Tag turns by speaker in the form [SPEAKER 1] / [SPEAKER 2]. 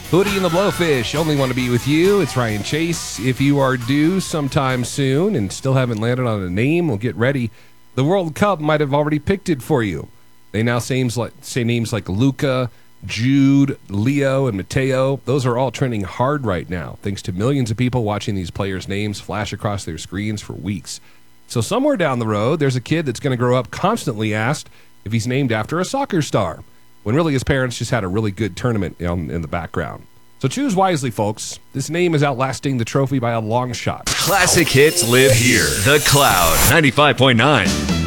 [SPEAKER 1] Hootie and the Blowfish only want to be with you. It's Ryan Chase. If you are due sometime soon and still haven't landed on a name, well, get ready. The World Cup might have already picked it for you. They now say names like Luca, Jude, Leo, and Mateo. Those are all trending hard right now, thanks to millions of people watching these players' names flash across their screens for weeks. So somewhere down the road, there's a kid that's going to grow up constantly asked if he's named after a soccer star, when really his parents just had a really good tournament in the background. So choose wisely, folks. This name is outlasting the trophy by a long shot.
[SPEAKER 2] Classic hits live here. The Cloud 95.9.